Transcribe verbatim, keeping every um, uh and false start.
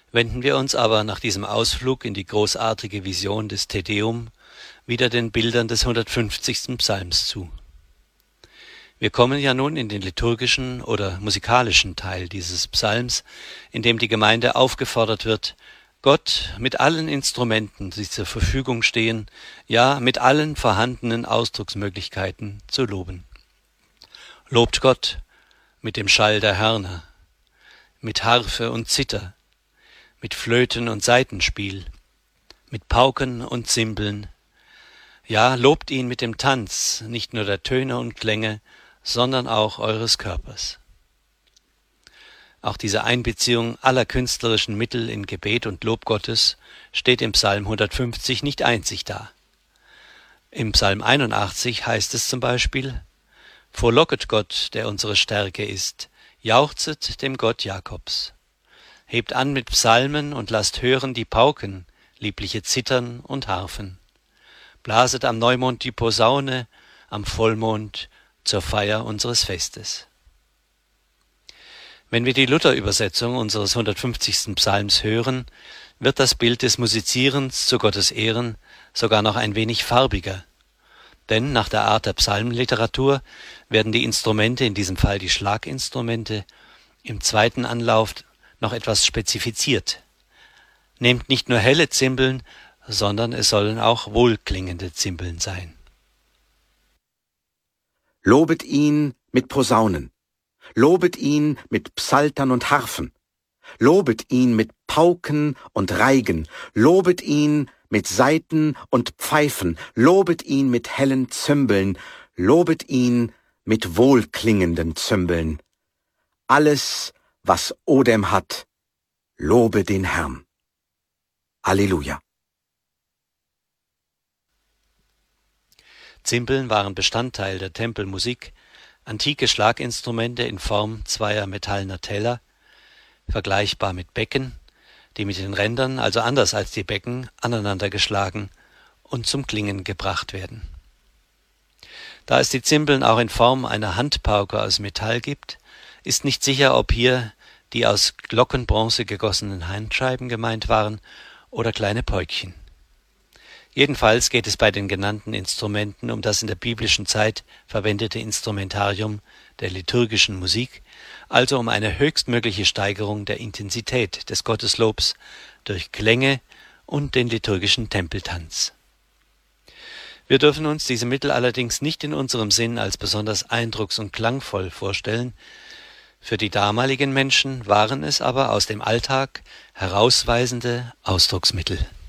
Wenden wir uns aber nach diesem Ausflug in die großartige Vision des Te Deum wieder den Bildern des hundertfünfzigsten Psalms zu. Wir kommen ja nun in den liturgischen oder musikalischen Teil dieses Psalms, in dem die Gemeinde aufgefordert wird, Gott mit allen Instrumenten, die zur Verfügung stehen, ja mit allen vorhandenen Ausdrucksmöglichkeiten zu loben. Lobt Gott mit dem Schall der Hörner, mit Harfe und Zither, mit Flöten und Saitenspiel, mit Pauken und Zimbeln. Ja, lobt ihn mit dem Tanz, nicht nur der Töne und Klänge, sondern auch eures Körpers. Auch diese Einbeziehung aller künstlerischen Mittel in Gebet und Lob Gottes steht im Psalm hundertfünfzig nicht einzig da. Im Psalm einundachtzig heißt es zum Beispiel: Frohlocket Gott, der unsere Stärke ist, jauchzet dem Gott Jakobs. Hebt an mit Psalmen und lasst hören die Pauken, liebliche Zittern und Harfen. Blaset am Neumond die Posaune, am Vollmond zur Feier unseres Festes. Wenn wir die Luther-Übersetzung unseres hundertfünfzigsten Psalms hören, wird das Bild des Musizierens zu Gottes Ehren sogar noch ein wenig farbiger. Denn nach der Art der Psalmenliteratur werden die Instrumente, in diesem Fall die Schlaginstrumente, im zweiten Anlauf noch etwas spezifiziert. Nehmt nicht nur helle Zimbeln, sondern es sollen auch wohlklingende Zimbeln sein. Lobet ihn mit Posaunen. Lobet ihn mit Psaltern und Harfen. Lobet ihn mit Pauken und Reigen. Lobet ihn mit Saiten und Pfeifen. Lobet ihn mit hellen Zymbeln. Lobet ihn mit wohlklingenden Zymbeln. Alles, was Odem hat, lobe den Herrn. Alleluja. Zimbeln waren Bestandteil der Tempelmusik, antike Schlaginstrumente in Form zweier metallener Teller, vergleichbar mit Becken, die mit den Rändern, also anders als die Becken, aneinander geschlagen und zum Klingen gebracht werden. Da es die Zimbeln auch in Form einer Handpauke aus Metall gibt, ist nicht sicher, ob hier die aus Glockenbronze gegossenen Handscheiben gemeint waren oder kleine Päukchen. Jedenfalls geht es bei den genannten Instrumenten um das in der biblischen Zeit verwendete Instrumentarium der liturgischen Musik, also um eine höchstmögliche Steigerung der Intensität des Gotteslobs durch Klänge und den liturgischen Tempeltanz. Wir dürfen uns diese Mittel allerdings nicht in unserem Sinn als besonders eindrucks- und klangvoll vorstellen. Für die damaligen Menschen waren es aber aus dem Alltag herausweisende Ausdrucksmittel.